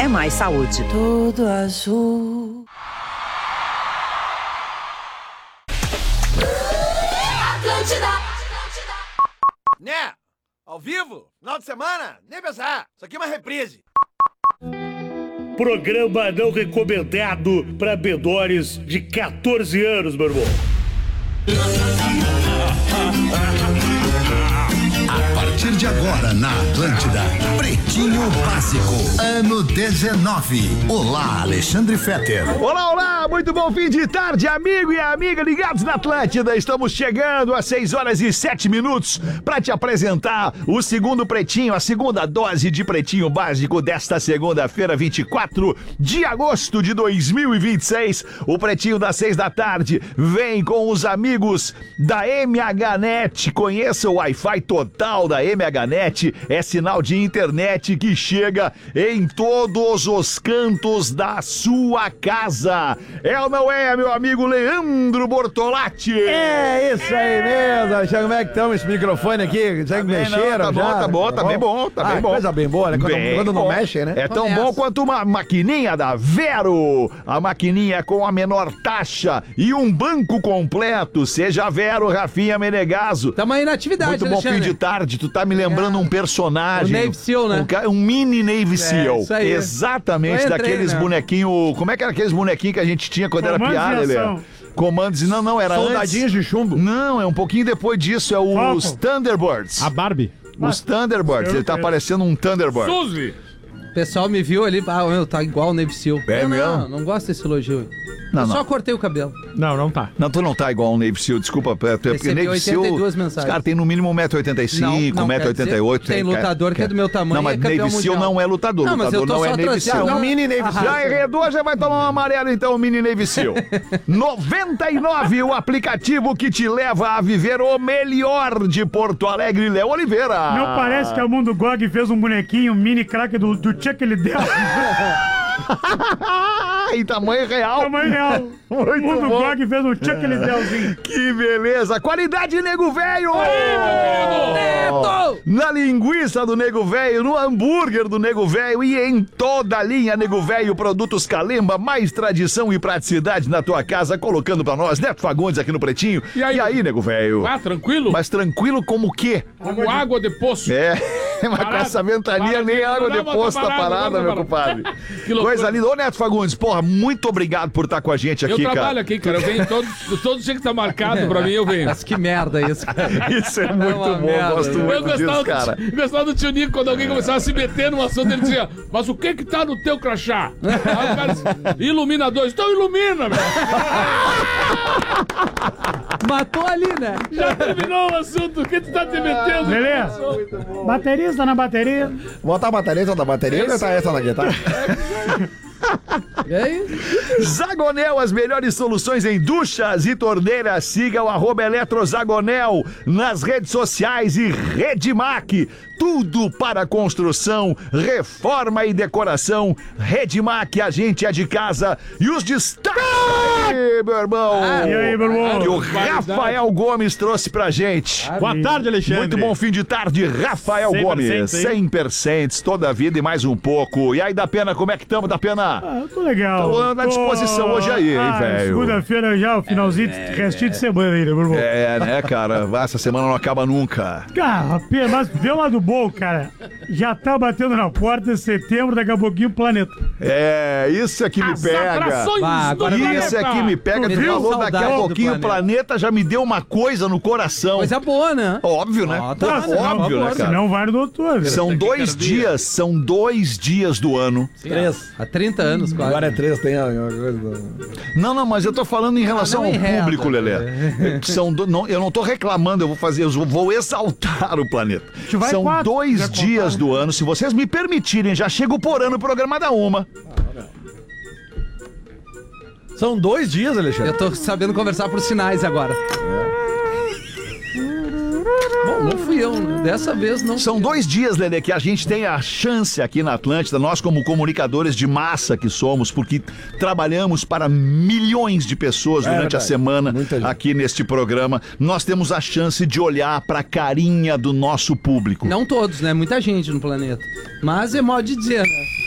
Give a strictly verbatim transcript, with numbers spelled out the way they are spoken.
Mais Saúde. Tudo azul. Né? Ao vivo? Final de semana? Nem pensar. Isso aqui é uma reprise. Programa não recomendado para menores de catorze anos, meu irmão. A partir de agora na Atlântida, Pretinho Básico, ano dezenove. Olá, Alexandre Fetter. Olá, olá, muito bom fim de tarde, amigo e amiga ligados na Atlântida. Estamos chegando às seis horas e sete minutos para te apresentar o segundo Pretinho, a segunda dose de Pretinho Básico desta segunda-feira, vinte e quatro de agosto de dois mil e vinte e seis. O Pretinho das seis da tarde vem com os amigos da M H Net. Conheça o Wi-Fi total da M H Net, é sinal de internet que chega em todos os cantos da sua casa. É ou não é, meu amigo Leandro Bortolatti? É isso aí mesmo, Alexandre. Como é que estão esse microfone aqui? Já Tá bem, mexeram? não, tá já? bom, tá bom, tá bem bom, tá ah, bem bom. Coisa bem boa, né? Quando, Bem quando não bom. mexe, né? É tão Começa. bom quanto uma maquininha da Vero. A maquininha com a menor taxa e um banco completo. Seja Vero, Rafinha Menegaso. Tamo aí na atividade, Muito bom Alexandre. fim de tarde. Tu tá me lembrando um personagem. O Navy Seal, né? Um, ca- um mini Navy Seal. isso aí. Exatamente, Eu entrei, daqueles né? bonequinhos. Como é que era aqueles bonequinhos que a gente tinha quando Comandos era piada, em Lelê? ação. Comandos, não, não, era Soldadinhos antes. de chumbo. Não, é um pouquinho depois disso, é os Falcon. Thunderbirds. A Barbie. Os Thunderbirds, eu ele tá conheço. parecendo um Thunderbird. Suzy! O pessoal me viu ali, ah, meu, tá igual o Navy Seal. É não, mesmo? Não, não gosto desse elogio. Não, Eu não. só cortei o cabelo. Não, não tá. Não, tu não tá igual um Navy Seal, desculpa. É, é porque Recebi Navy Seal, oitenta e duas os mensagens. caras têm no mínimo um metro e oitenta e cinco, um metro e oitenta e oito. Tem lutador que é do meu tamanho Não, e mas é campeão Navy Seal mundial. não é lutador. Não, mas lutador eu tô não só é Navy trazendo- Seal. Ah, Um mini Navy Seal. Já arredou, já vai tomar um amarelo, então, o mini Navy Seal. noventa e nove, o aplicativo que te leva a viver o melhor de Porto Alegre, Léo Oliveira. Não parece que a Mundo Gog fez um bonequinho, um mini craque do, do Chuck Liddell. Em tamanho real. Tamanho real. Muito O Mundo bom. Gog fez um Chuck Liddellzinho. Que beleza! Qualidade Nego Velho! Neto! Na linguiça do Nego Velho, no hambúrguer do Nego Velho e em toda a linha Nego Velho, produtos Calemba, mais tradição e praticidade na tua casa, colocando pra nós, Neto Fagundes aqui no Pretinho. E aí? Nego Velho? Ah, tranquilo? Mas tranquilo como o quê? Como água de poço. É, mas com Parado, essa ventania parado, nem não água dá de pra poço tá parado, parada, não dá meu pra compadre. Que loucura. Coisa linda. Ô, Neto Fagundes, porra, muito obrigado por estar com a gente aqui, Eu cara. trabalho aqui, cara. Eu venho todo, todo dia que tá marcado pra mim, eu venho. Mas que merda isso, cara. Isso é muito uma bom, merda, gosto né? Eu muito disso, gostava, cara. do, eu gostava do tio Nico, quando alguém começava a se meter num assunto, ele dizia, mas o que que tá no teu crachá? Aí o cara disse, iluminadores. Então ilumina, meu. Matou ali, né? Já terminou o assunto, o que tu tá te metendo? Beleza? Baterista na bateria. Bota a bateria, essa da bateria ou tá essa da guitarra? E aí? Zagonel, as melhores soluções em duchas e torneiras. Siga o arroba Eletrozagonel nas redes sociais e Redmac. Tudo para construção, reforma e decoração. Redmac, a gente é de casa. E os destaques, meu irmão. E aí, meu irmão? Que o Rafael Gomes trouxe pra gente. Boa tarde, Alexandre. Muito bom fim de tarde, Rafael cem por cento, Gomes. hein? cem por cento, toda a vida e mais um pouco. E aí, da Pena, como é que estamos, da Pena? Ah, eu tô legal. Tô na disposição hoje aí, hein, ah, velho? Segunda-feira já, o finalzinho, restinho de semana ainda, meu irmão. É, né, cara? Essa semana não acaba nunca. Cara, Pena, mas vê o lado bom, cara. Já tá batendo na porta, setembro, daqui a pouquinho, planeta. É, isso é que me As pega. atrações Ah, do agora vai- Isso é que me pega. Tu Tu viu? falou daqui a Saudade do pouquinho, o planeta. planeta já me deu uma coisa no coração. Coisa boa, né? Óbvio, né? Ah, Pô, tá, senão, óbvio, né, cara? senão vai no doutor, velho. São dois dias, são dois dias do ano. Três. Há trinta anos, quase. Agora é três, tem alguma coisa. do- Não, não, mas eu tô falando em relação não ao enreda. público, Lelé. São do- não, eu não tô reclamando, eu vou fazer, eu vou exaltar o planeta. vai São quatro, dois já dias contaram. do ano, se vocês me permitirem, já chego por ano o programa da uma. São dois dias, Alexandre. Eu tô sabendo conversar por sinais agora. Bom, não fui eu, né? Dessa vez não. São dois dias, Lelê, que a gente tem a chance aqui na Atlântida, nós como comunicadores de massa que somos, porque trabalhamos para milhões de pessoas É durante a verdade. semana Muita gente. aqui neste programa, nós temos a chance de olhar para a carinha do nosso público. Não todos, né? Muita gente no planeta. Mas é modo de dizer, né?